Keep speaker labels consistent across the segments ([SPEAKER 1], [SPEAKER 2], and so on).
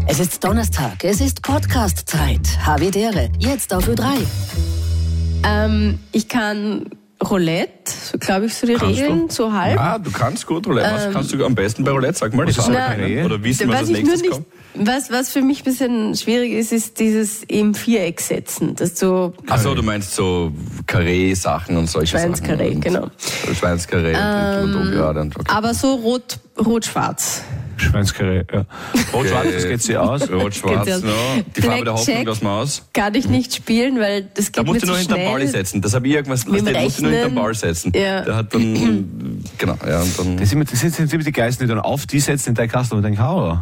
[SPEAKER 1] Es ist Donnerstag, es ist Podcast-Zeit. Havidere, jetzt auf Ö3.
[SPEAKER 2] Ich kann Roulette, so glaube ich, so die
[SPEAKER 3] Kannst
[SPEAKER 2] Regeln,
[SPEAKER 3] du?
[SPEAKER 2] so halb.
[SPEAKER 3] Ja, du kannst gut Roulette. Was kannst du am besten bei Roulette? Sag mal, die Farbe kennen oder wissen, was als nächstes kommt.
[SPEAKER 2] Was für mich ein bisschen schwierig ist dieses im Viereck setzen. Dass du
[SPEAKER 3] Achso, du meinst so Karree-Sachen und solche
[SPEAKER 2] Schweinskarree,
[SPEAKER 3] Sachen.
[SPEAKER 2] genau.
[SPEAKER 3] Schweinskarree und Ungerade. Okay.
[SPEAKER 2] Aber so rot-schwarz.
[SPEAKER 4] Schweinskarree, ja. Rot-schwarz, das geht sich aus.
[SPEAKER 3] Rot-schwarz, ja. Die Farbe der Hoffnung, lassen wir aus.
[SPEAKER 2] Kann ich nicht spielen, weil das geht
[SPEAKER 3] Da musst
[SPEAKER 2] mir
[SPEAKER 3] du nur
[SPEAKER 2] zu
[SPEAKER 3] hinterm
[SPEAKER 2] schnell.
[SPEAKER 3] Ball setzen. Das habe ich irgendwas,
[SPEAKER 2] Mit dem
[SPEAKER 3] da musst du nur hinterm
[SPEAKER 2] Rechnen.
[SPEAKER 3] Ball setzen.
[SPEAKER 2] Ja.
[SPEAKER 3] Der hat dann, genau, ja, und dann.
[SPEAKER 4] Das sind immer die Geisten, die dann auf die setzen in dein Kasten und denken,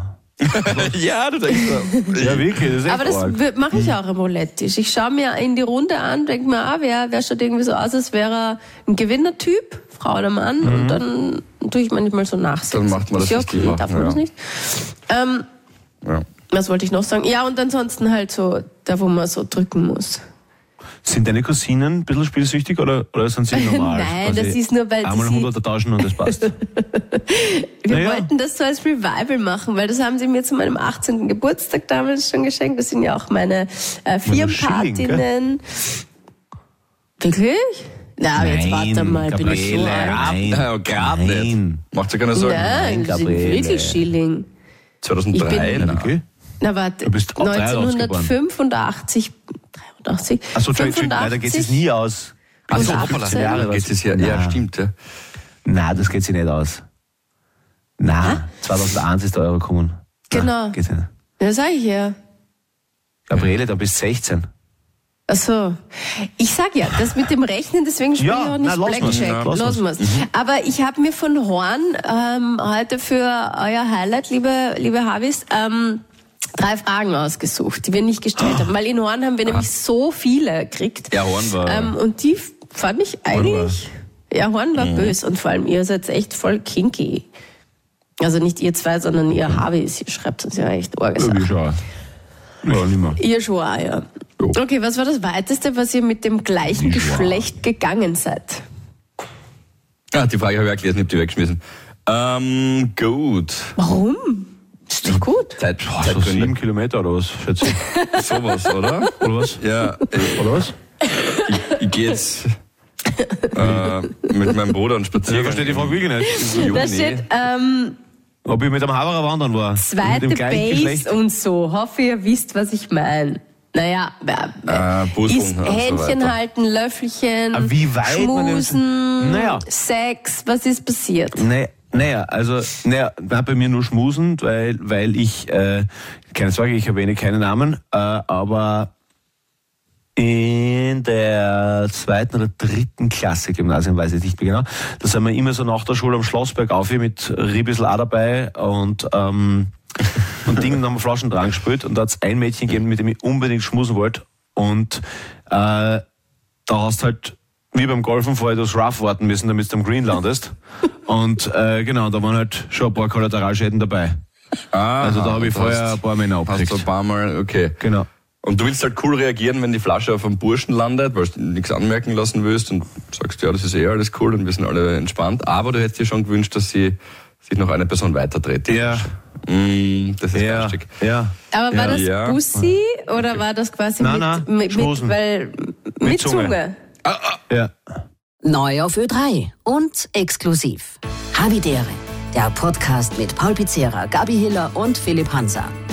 [SPEAKER 3] Ja, du denkst so.
[SPEAKER 4] ja, wirklich, das ist echt
[SPEAKER 2] Aber das
[SPEAKER 4] arg.
[SPEAKER 2] mache ich auch am Roulette-Tisch. Ich schaue mir in die Runde an, denke mir, wer schaut irgendwie so aus, als wäre er ein Gewinnertyp, Frau oder Mann, und dann tue ich manchmal so nachsitzen.
[SPEAKER 3] Dann macht man das,
[SPEAKER 2] ja
[SPEAKER 3] was die
[SPEAKER 2] okay,
[SPEAKER 3] machen,
[SPEAKER 2] darf man
[SPEAKER 3] ja.
[SPEAKER 2] das nicht?
[SPEAKER 3] Ja.
[SPEAKER 2] Was wollte ich noch sagen? Ja, und ansonsten halt so, da wo man so drücken muss.
[SPEAKER 4] Sind deine Cousinen ein bisschen spielsüchtig oder sind sie normal?
[SPEAKER 2] Nein,
[SPEAKER 4] Quasi
[SPEAKER 2] das ist nur, weil
[SPEAKER 4] einmal
[SPEAKER 2] sie
[SPEAKER 4] 100er tauschen und das passt.
[SPEAKER 2] Wir
[SPEAKER 4] Naja.
[SPEAKER 2] wollten das so als Revival machen, weil das haben sie mir zu meinem 18. Geburtstag damals schon geschenkt. Das sind ja auch meine Firmenpatinnen. Wirklich? Na, jetzt warte mal, bin ich so alt?
[SPEAKER 3] Ja, gerade nicht.
[SPEAKER 4] Nein.
[SPEAKER 3] Macht ja keine Sorgen.
[SPEAKER 2] Nein, das sind
[SPEAKER 4] Gabriele.
[SPEAKER 2] wirklich Schilling.
[SPEAKER 3] 2003,
[SPEAKER 2] Ich bin-
[SPEAKER 3] na.
[SPEAKER 4] Okay.
[SPEAKER 2] Na warte,
[SPEAKER 4] Du bist auch
[SPEAKER 2] 1985, 83,
[SPEAKER 4] Achso, Entschuldigung, da geht es nie aus.
[SPEAKER 3] Achso,
[SPEAKER 2] Und
[SPEAKER 3] hoppala,
[SPEAKER 2] 18
[SPEAKER 3] Jahre geht es ja. Ja,
[SPEAKER 4] Nein.
[SPEAKER 3] stimmt, ja.
[SPEAKER 4] Nein, das geht sich nicht aus. Nein, 2001 ist der Euro gekommen.
[SPEAKER 2] Genau.
[SPEAKER 4] Nein, geht nicht.
[SPEAKER 2] Ja, sag ich ja.
[SPEAKER 4] Gabriele, da bist 16.
[SPEAKER 2] Ach so. Ich sag ja, das mit dem Rechnen, deswegen spiele
[SPEAKER 4] Ja,
[SPEAKER 2] ich auch nicht
[SPEAKER 4] nein, lass mal's.
[SPEAKER 2] Blackjack.
[SPEAKER 4] Ja, lass
[SPEAKER 2] Lassen wir's. Aber ich habe mir von Horn heute für euer Highlight, liebe Havis, 3 Fragen ausgesucht, die wir nicht gestellt haben. Weil in Horn haben wir nämlich so viele gekriegt.
[SPEAKER 3] Ja, Horn war.
[SPEAKER 2] Und die fand ich eigentlich... Ja, Horn war böse und vor allem ihr seid echt voll kinky. Also nicht ihr zwei, sondern ihr Havis. Ihr schreibt uns ja echt
[SPEAKER 4] Ja,
[SPEAKER 2] Orgesachen.
[SPEAKER 4] wie schau. Ja, nicht mehr.
[SPEAKER 2] Ihr schon auch, ja.
[SPEAKER 3] Jo.
[SPEAKER 2] Okay, was war das Weiteste, was ihr mit dem gleichen Geschlecht gegangen seid?
[SPEAKER 3] Die Frage habe ich auch gelesen, ich habe die weggeschmissen. Gut.
[SPEAKER 2] Warum? Ist doch gut.
[SPEAKER 3] Zeit,
[SPEAKER 4] So 7 Kilometer oder was, schätze ich.
[SPEAKER 3] sowas, oder?
[SPEAKER 4] Oder was?
[SPEAKER 3] Ja,
[SPEAKER 4] Oder was?
[SPEAKER 3] ich gehe jetzt mit meinem Bruder einen
[SPEAKER 4] Ich
[SPEAKER 3] Spaziergang.
[SPEAKER 4] verstehe die Frage wirklich nicht.
[SPEAKER 2] Da steht
[SPEAKER 4] Ob ich mit einem Haberer wandern war. mit
[SPEAKER 2] zweite
[SPEAKER 4] dem gleichen
[SPEAKER 2] Base
[SPEAKER 4] Geschlecht.
[SPEAKER 2] und so. Hoffe, ihr wisst, was ich meine. Naja,
[SPEAKER 3] Busseln
[SPEAKER 2] ist
[SPEAKER 3] und so
[SPEAKER 2] Händchen
[SPEAKER 3] weiter.
[SPEAKER 2] halten, Löffelchen,
[SPEAKER 4] Aber wie weit man
[SPEAKER 2] Schmusen,
[SPEAKER 4] Naja.
[SPEAKER 2] Sex, was ist passiert?
[SPEAKER 4] Naja, bei mir nur schmusen, weil ich, keine Sorge, ich erwähne keinen Namen, aber in der 2. oder 3. Klasse Gymnasium, weiß ich nicht mehr genau, da sind wir immer so nach der Schule am Schlossberg auf mit Riebissel auch dabei und Dingen haben wir Flaschen dran gespielt und da hat es ein Mädchen gegeben, mit dem ich unbedingt schmusen wollte und da hast halt wie beim Golfen vorher das Rough warten müssen, damit du am Green landest. Und genau, da waren halt schon ein paar Kollateralschäden dabei. Also da habe ich vorher ein paar Männer
[SPEAKER 3] Hast
[SPEAKER 4] abgekriegt.
[SPEAKER 3] du ein paar Mal, okay.
[SPEAKER 4] Genau.
[SPEAKER 3] Und du willst halt cool reagieren, wenn die Flasche auf einem Burschen landet, weil du nichts anmerken lassen willst und sagst, ja, das ist eh alles cool und wir sind alle entspannt. Aber du hättest dir schon gewünscht, dass sie sich noch eine Person weiterdreht.
[SPEAKER 4] Ja.
[SPEAKER 3] Das ist
[SPEAKER 4] Ja.
[SPEAKER 3] lustig.
[SPEAKER 4] Ja.
[SPEAKER 2] Aber war das
[SPEAKER 3] Ja.
[SPEAKER 2] Bussi oder war das quasi
[SPEAKER 4] Nein,
[SPEAKER 2] mit
[SPEAKER 4] schmusen.
[SPEAKER 2] mit
[SPEAKER 4] Zunge.
[SPEAKER 2] Zunge?
[SPEAKER 4] Ja.
[SPEAKER 1] Neu auf Ö3 und exklusiv. Havidere, der Podcast mit Paul Pizzera, Gabi Hiller und Philipp Hansa.